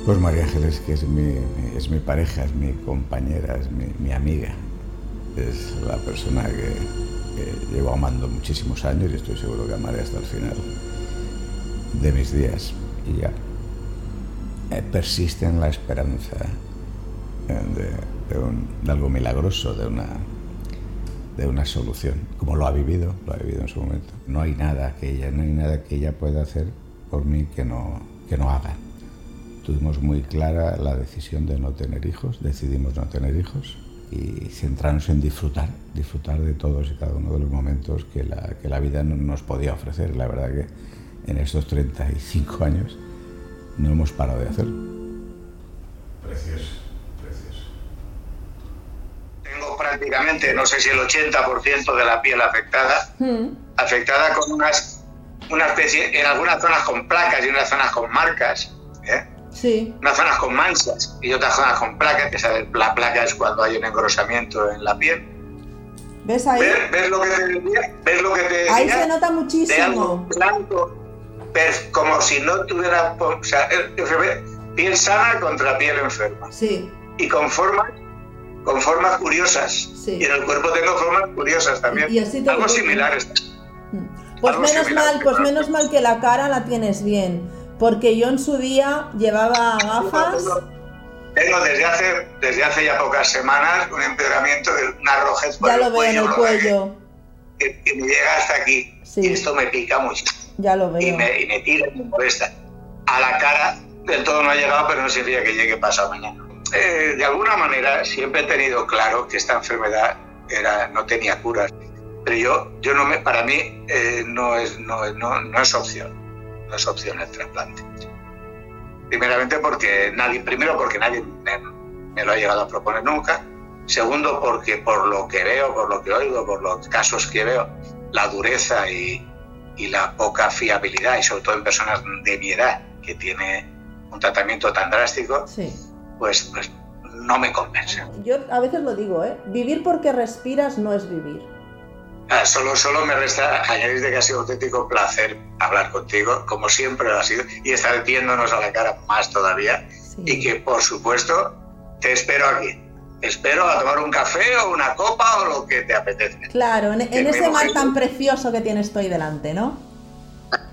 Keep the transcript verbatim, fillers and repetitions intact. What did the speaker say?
Pues María Ángeles, que es mi, es mi pareja, es mi compañera, es mi, mi amiga. Es la persona que, que llevo amando muchísimos años y estoy seguro que amaré hasta el final de mis días. Y ya eh, persiste en la esperanza eh, de, de, un, de algo milagroso, de una, de una solución. Como lo ha vivido, lo ha vivido en su momento. No hay nada que ella, no hay nada que ella pueda hacer por mí que no, que no haga. Tuvimos muy clara la decisión de no tener hijos, decidimos no tener hijos y centrarnos en disfrutar, disfrutar de todos y cada uno de los momentos que la, que la vida nos podía ofrecer. La verdad que en estos treinta y cinco años no hemos parado de hacerlo. Precioso, precioso. Tengo prácticamente, no sé si el ochenta por ciento de la piel afectada, mm. afectada con unas, una especie, en algunas zonas con placas y en otras zonas con marcas, ¿eh? Sí. Unas zonas con manchas y otras zonas con placas, que sabe, la placa es cuando hay un engrosamiento en la piel. ¿Ves ahí? ¿Ves, ves lo que te decía? ¿Ves lo que te decía? Ahí se nota muchísimo. De algo blanco, como si no tuviera, o sea, piel sana contra piel enferma. Sí. Y con formas, con formas curiosas. Sí. Y en el cuerpo tengo formas curiosas también. Y así algo similar. Pues algo menos similar, mal, pues menos mal que la cara la tienes bien. Porque yo en su día llevaba gafas. Tengo desde hace, desde hace ya pocas semanas un empeoramiento de una rojez por ya el lo veo cuello, en el cuello. Que, que me llega hasta aquí. Sí. Y esto me pica mucho. Ya lo veo. Y me, y me tira y me molesta. A la cara del todo no ha llegado, pero no significa que llegue pasado mañana. Eh, de alguna manera siempre he tenido claro que esta enfermedad era, no tenía cura. Pero yo, yo no me, para mí eh, no, es, no, no, no es opción. No es opción el trasplante. Primeramente porque nadie, primero porque nadie me, me lo ha llegado a proponer nunca. Segundo porque por lo que veo, por lo que oigo, por los casos que veo, la dureza y, y la poca fiabilidad, y sobre todo en personas de mi edad que tiene un tratamiento tan drástico, sí. pues, pues no me convence. Yo a veces lo digo, ¿eh? Vivir porque respiras no es vivir. Ah, solo, solo me resta añadir de que ha sido un auténtico placer hablar contigo, como siempre lo ha sido, y estar viéndonos a la cara más todavía, sí. Y que, por supuesto, te espero aquí. Te espero a tomar un café o una copa o lo que te apetezca. Claro, en, en ese mar tan precioso que tienes tú ahí delante, ¿no?